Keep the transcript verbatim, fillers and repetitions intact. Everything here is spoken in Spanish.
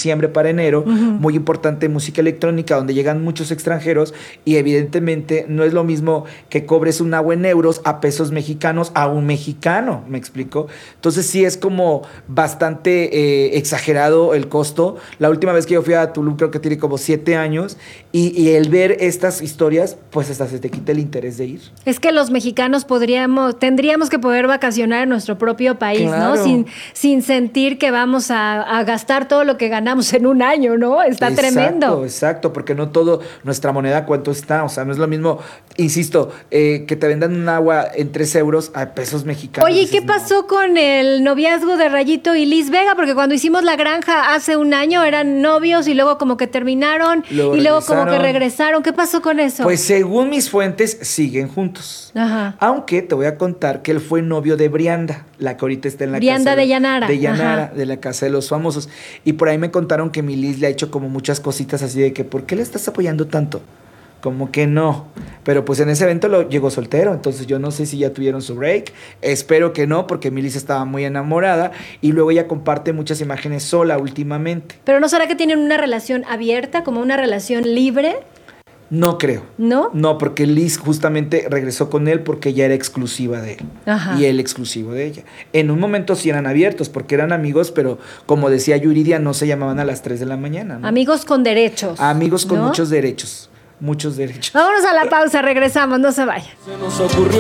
diciembre para enero, uh-huh. muy importante música electrónica, donde llegan muchos extranjeros y evidentemente no es lo mismo que cobres un agua en euros a pesos mexicanos a un mexicano, ¿me explico? Entonces sí es como bastante eh, exagerado el costo. La última vez que yo fui a Tulum creo que tiene como siete años y, y el ver estas historias, pues hasta se te quita el interés de ir. Es que los mexicanos podríamos, tendríamos que poder vacacionar en nuestro propio país, claro. ¿no? Sin, sin sentir que vamos a, a gastar todo lo que ganamos en un año, ¿no? Está exacto, tremendo. Exacto, porque no todo, nuestra moneda cuánto está, o sea, no es lo mismo, insisto, eh, que te vendan un agua en tres euros a pesos mexicanos. Oye, ¿y qué no. pasó con el noviazgo de Rayito y Liz Vega? Porque cuando hicimos La Granja hace un año eran novios y luego como que terminaron luego y luego regresaron. como que regresaron. ¿Qué pasó con eso? Pues según mis fuentes, siguen juntos. Ajá. Aunque te voy a contar que él fue novio de Brianda, la que ahorita está en la Brianda casa. de Llanara. De Llanara, Ajá. de la Casa de los Famosos. Y por ahí me contaron que mi Liz le ha hecho como muchas cositas así de que, ¿por qué le estás apoyando tanto? Como que no. Pero pues en ese evento lo llegó soltero. Entonces yo no sé si ya tuvieron su break. Espero que no, porque Milis estaba muy enamorada. Y luego ella comparte muchas imágenes sola últimamente. ¿Pero no será que tienen una relación abierta, como una relación libre? No creo. ¿No? No, porque Liz justamente regresó con él porque ella era exclusiva de él. Ajá. Y él exclusivo de ella. En un momento sí eran abiertos porque eran amigos, pero como decía Yuridia, no se llamaban a las tres de la mañana, ¿no? Amigos con derechos. Amigos con ¿no? muchos derechos. Muchos derechos. Vámonos a la pausa, regresamos, no se vayan. Se nos ocurrió